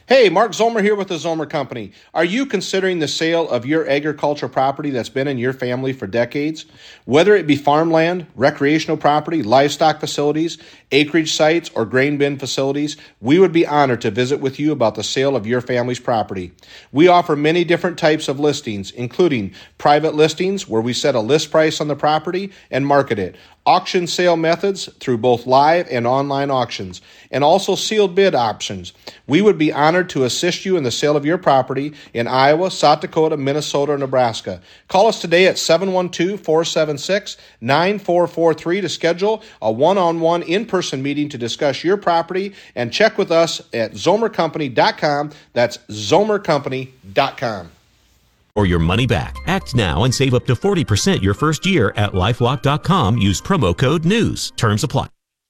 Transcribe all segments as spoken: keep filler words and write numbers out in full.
Hey, Mark Zomer here with the Zomer Company. Are you considering the sale of your agricultural property that's been in your family for decades? Whether it be farmland, recreational property, livestock facilities, acreage sites, or grain bin facilities, we would be honored to visit with you about the sale of your family's property. We offer many different types of listings, including private listings where we set a list price on the property and market it, auction sale methods through both live and online auctions, and also sealed bid options. We would be honored to assist you in the sale of your property in Iowa, South Dakota, Minnesota, or Nebraska. Call us today at seven one two, four seven six, nine four four three to schedule a one-on-one in-person meeting to discuss your property, and check with us at zomer company dot com. That's zomer company dot com. Or your money back. Act now and save up to forty percent your first year at lifelock dot com. Use promo code NEWS. Terms apply.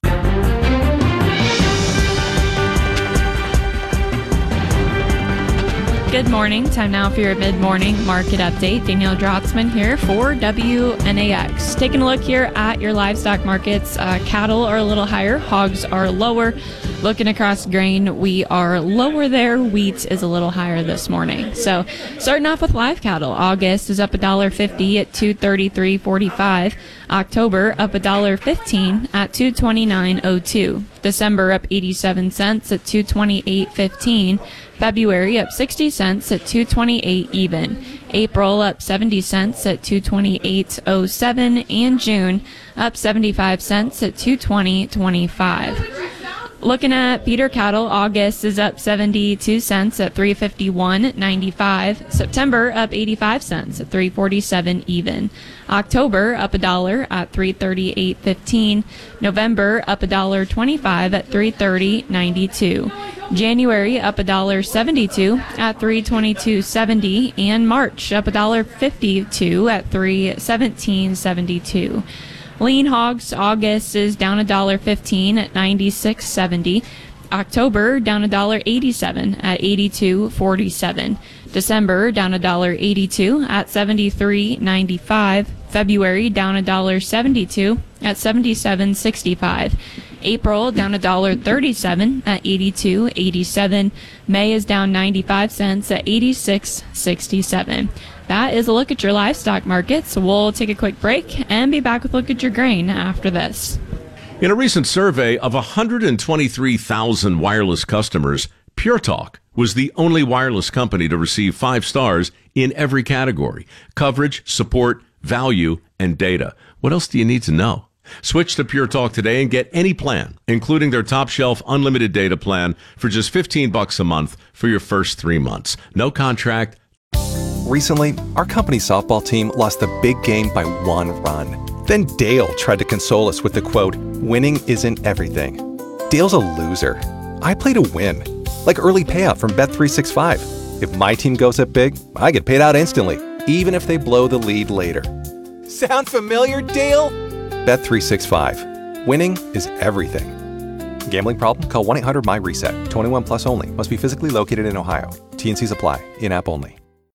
Good morning. Time now for your mid-morning market update. Danielle Drotzman here for W N A X. Taking a look here at your livestock markets. Uh, cattle are a little higher. Hogs are lower. Looking across grain, we are lower there. Wheat is a little higher this morning. So starting off with live cattle, August is up one dollar fifty at two thirty-three forty-five. October up one dollar fifteen at two twenty-nine oh two. December up eighty-seven cents at two twenty-eight fifteen. February up sixty cents at two twenty-eight even. April up seventy cents at two twenty-eight oh seven, and June up seventy-five cents at two twenty twenty-five. Looking at feeder cattle, August is up seventy-two cents at three fifty-one ninety-five. September up eighty-five cents at three forty-seven even. October up a dollar at three thirty-eight fifteen. November up a dollar twenty-five at three thirty ninety-two. January up a dollar seventy-two at three twenty-two seventy, and March up a dollar fifty-two at three seventeen seventy-two. Lean hogs, August is down a dollar fifteen at ninety-six seventy. October down a dollar eighty-seven at eighty-two forty-seven. December down a dollar eighty-two at seventy-three ninety-five. February down a dollar seventy-two at seventy-seven sixty-five. April down a dollar thirty-seven at eighty-two eighty-seven. May is down ninety-five cents at eighty-six sixty-seven. That is a look at your livestock markets. We'll take a quick break and be back with a look at your grain after this. In a recent survey of one hundred twenty-three thousand wireless customers, Pure Talk was the only wireless company to receive five stars in every category: coverage, support, value, and data. What else do you need to know? Switch to Pure Talk today and get any plan, including their top shelf unlimited data plan, for just fifteen bucks a month for your first three months. No contract. Recently, our company's softball team lost the big game by one run. Then Dale tried to console us with the quote, "Winning isn't everything." Dale's a loser. I play to win. Like early payout from Bet three sixty-five. If my team goes up big, I get paid out instantly, even if they blow the lead later. Sound familiar, Dale? Bet three sixty-five. Winning is everything. Gambling problem? Call one eight hundred M Y RESET. twenty-one plus only. Must be physically located in Ohio. T and C's apply. In-app only.